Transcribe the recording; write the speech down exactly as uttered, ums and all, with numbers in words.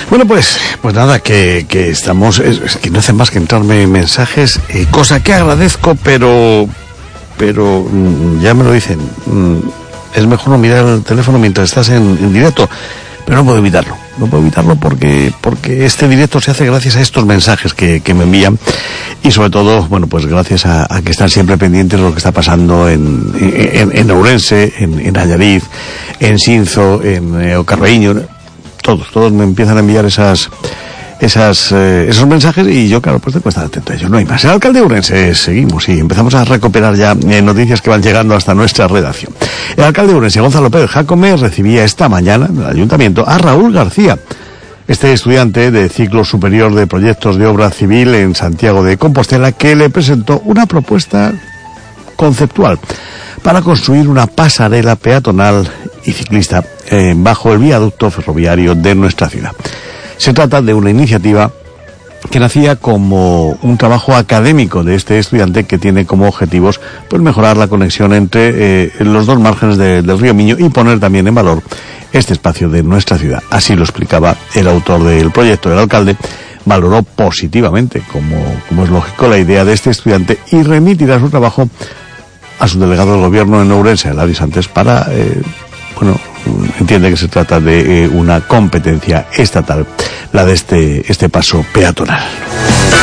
Bueno, pues pues nada, que, que estamos, es, es que no hacen más que entrarme mensajes, eh, cosa que agradezco, pero pero mm, ya me lo dicen, mm, es mejor no mirar el teléfono mientras estás en, en directo, pero no puedo evitarlo, no puedo evitarlo porque porque este directo se hace gracias a estos mensajes que, que me envían, y sobre todo, bueno, pues gracias a, a que están siempre pendientes de lo que está pasando en en, en Ourense, en, en Allariz, en Sinzo, en eh, Ocarreíño. Todos, todos me empiezan a enviar esas, esas, eh, esos mensajes, y yo, claro, pues tengo que estar atento a ellos. No hay más. El alcalde de Ourense, seguimos y empezamos a recuperar ya eh, noticias que van llegando hasta nuestra redacción. El alcalde de Ourense, Gonzalo Pérez Jácome, recibía esta mañana en el ayuntamiento a Raúl García, este estudiante de ciclo superior de proyectos de obra civil en Santiago de Compostela, que le presentó una propuesta conceptual para construir una pasarela peatonal y ciclista eh, bajo el viaducto ferroviario de nuestra ciudad. Se trata de una iniciativa que nacía como un trabajo académico de este estudiante, que tiene como objetivos pues mejorar la conexión entre eh, los dos márgenes de, del río Miño, y poner también en valor este espacio de nuestra ciudad. Así lo explicaba el autor del proyecto. El alcalde valoró positivamente, como, como es lógico, la idea de este estudiante, y remitirá su trabajo a su delegado del gobierno en Ourense, Eladio Santos, para, eh, bueno, entiende que se trata de eh, una competencia estatal, la de este, este paso peatonal.